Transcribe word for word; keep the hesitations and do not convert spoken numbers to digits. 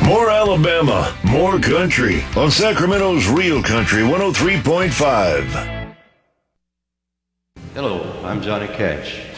More Alabama, more country on Sacramento's Real Country one oh three point five. Hello, I'm Johnny Cash.